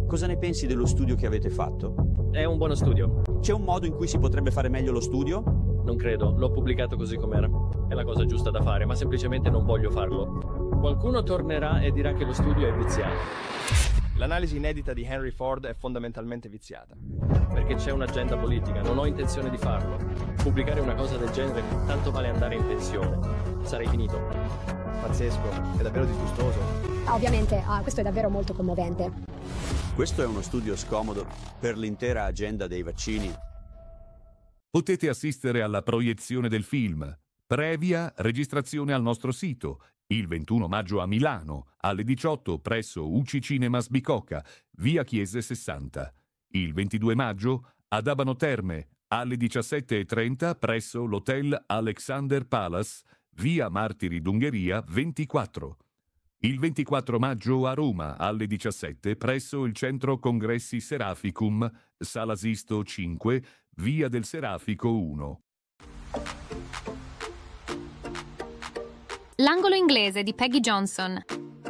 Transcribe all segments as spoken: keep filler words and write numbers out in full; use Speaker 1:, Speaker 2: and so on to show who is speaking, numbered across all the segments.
Speaker 1: Cosa ne pensi dello studio che avete fatto?
Speaker 2: È un buono studio.
Speaker 1: C'è un modo in cui si potrebbe fare meglio lo studio?
Speaker 2: Non credo, l'ho pubblicato così com'era. È la cosa giusta da fare, ma semplicemente non voglio farlo. Qualcuno tornerà e dirà che lo studio è viziato.
Speaker 3: L'analisi inedita di Henry Ford è fondamentalmente viziata.
Speaker 2: Perché c'è un'agenda politica, non ho intenzione di farlo. Pubblicare una cosa del genere tanto vale andare in pensione. Sarei finito.
Speaker 3: Pazzesco, è davvero disgustoso.
Speaker 4: Ovviamente, ah, questo è davvero molto commovente.
Speaker 1: Questo è uno studio scomodo per l'intera agenda dei vaccini.
Speaker 5: Potete assistere alla proiezione del film, previa registrazione al nostro sito, il ventuno maggio a Milano, alle diciotto presso U C Cinemas Bicocca, via Chiese sessanta. Il ventidue maggio ad Abano Terme, alle diciassette e trenta presso l'Hotel Alexander Palace, via Martiri d'Ungheria ventiquattro. Il ventiquattro maggio a Roma, alle diciassette presso il Centro Congressi Seraficum, Sala Sisto cinque, via del Serafico uno.
Speaker 6: L'angolo inglese di Peggy Johnson.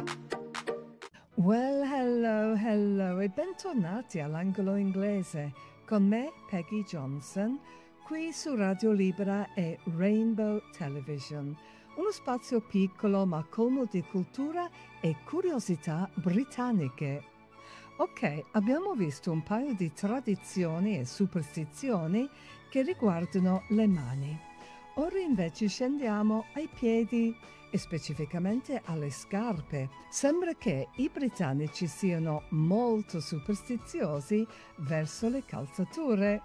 Speaker 7: Well, hello, hello e bentornati all'angolo inglese con me, Peggy Johnson, qui su Radio Libera e Rainbow Television, uno spazio piccolo ma colmo di cultura e curiosità britanniche. Ok, abbiamo visto un paio di tradizioni e superstizioni che riguardano le mani. Ora invece scendiamo ai piedi e specificamente alle scarpe. Sembra che i britannici siano molto superstiziosi verso le calzature.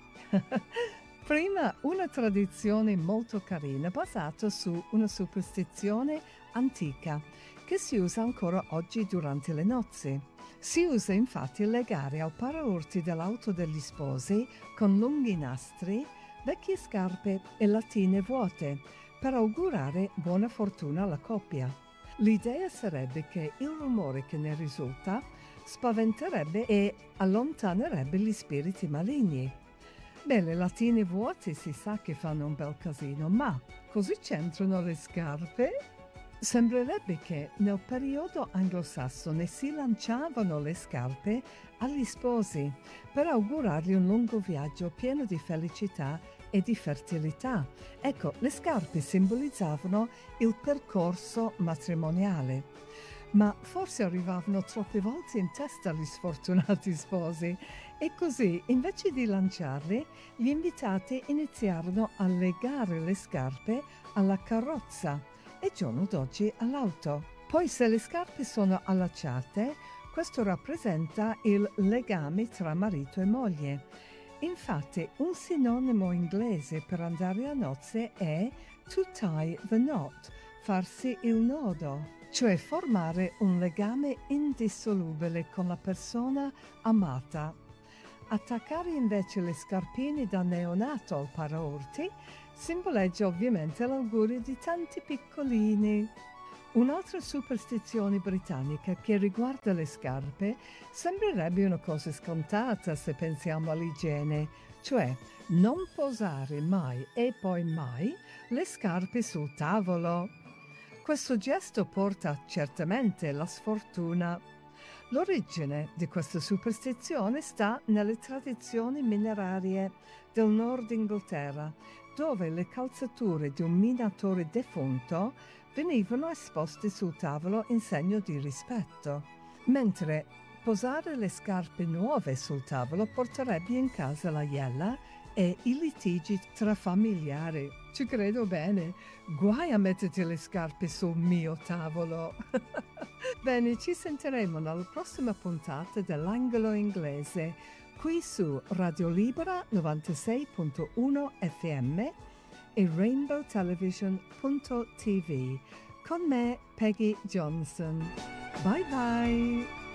Speaker 7: Prima una tradizione molto carina basata su una superstizione antica che si usa ancora oggi durante le nozze. Si usa infatti legare al paraurti dell'auto degli sposi con lunghi nastri vecchie scarpe e lattine vuote per augurare buona fortuna alla coppia. L'idea sarebbe che il rumore che ne risulta spaventerebbe e allontanerebbe gli spiriti maligni. Beh, le lattine vuote si sa che fanno un bel casino, ma così c'entrano le scarpe? Sembrerebbe che nel periodo anglosassone si lanciavano le scarpe agli sposi per augurargli un lungo viaggio pieno di felicità e di fertilità. Ecco, le scarpe simbolizzavano il percorso matrimoniale. Ma forse arrivavano troppe volte in testa agli sfortunati sposi e così, invece di lanciarli, gli invitati iniziarono a legare le scarpe alla carrozza e giorno d'oggi all'auto. Poi se le scarpe sono allacciate, questo rappresenta il legame tra marito e moglie. Infatti, un sinonimo inglese per andare a nozze è to tie the knot, farsi il nodo, cioè formare un legame indissolubile con la persona amata. Attaccare invece le scarpine da neonato al paraurti simboleggia ovviamente l'augurio di tanti piccolini. Un'altra superstizione britannica che riguarda le scarpe sembrerebbe una cosa scontata se pensiamo all'igiene, cioè non posare mai e poi mai le scarpe sul tavolo. Questo gesto porta certamente la sfortuna. L'origine di questa superstizione sta nelle tradizioni minerarie del Nord Inghilterra, dove le calzature di un minatore defunto venivano esposte sul tavolo in segno di rispetto, mentre posare le scarpe nuove sul tavolo porterebbe in casa la iella e i litigi tra familiari. Ci credo bene, guai a metterti le scarpe sul mio tavolo. Bene, ci sentiremo nella prossima puntata dell'Angolo Inglese, qui su Radio Libera novantasei virgola uno F M e rainbow television punto t v con me, Peggy Johnson. Bye bye!